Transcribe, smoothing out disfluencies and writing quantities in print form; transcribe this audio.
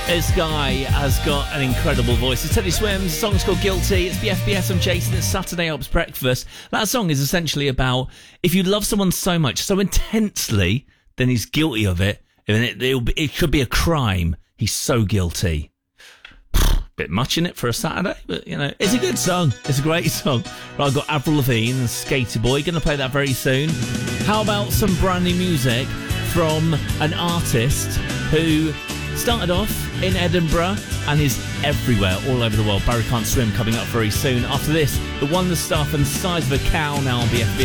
This guy has got an incredible voice. It's Teddy Swims. The song's called Guilty. It's the FBS. I'm Jason. It's Saturday Ops Breakfast. That song is essentially about if you love someone so much, so intensely, then he's guilty of it. And it could be a crime. He's so guilty. Bit much in it for a Saturday, but, you know, it's a good song. It's a great song. Right, I've got Avril Lavigne and Skater Boy. Going to play that very soon. How about some brand new music from an artist who started off in Edinburgh and is everywhere, all over the world. Barry Can't Swim coming up very soon. After this, The Wonder Stuff and Size of a Cow now on BFBS.